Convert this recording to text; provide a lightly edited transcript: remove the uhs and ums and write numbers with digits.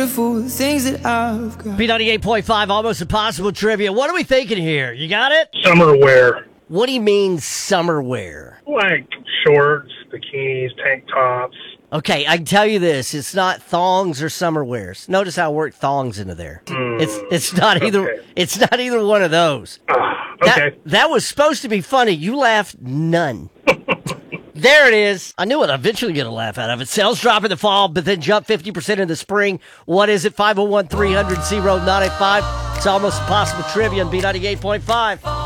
for the things that I've got. B98.5, Almost Impossible Trivia. What are we thinking here? You got it? Summer wear. What do you mean summer wear? Like shorts, bikinis, tank tops. Okay, I can tell you this. It's not thongs or summer wears. Notice how I worked thongs into there. It's not either. Okay. It's not either one of those. Okay. That was supposed to be funny. You laughed none. There it is. I knew it. I'd eventually get a laugh out of it. Sales drop in the fall, but then jump 50% in the spring. What is it? 501-300-0985. It's Almost Impossible Trivia on B98.5.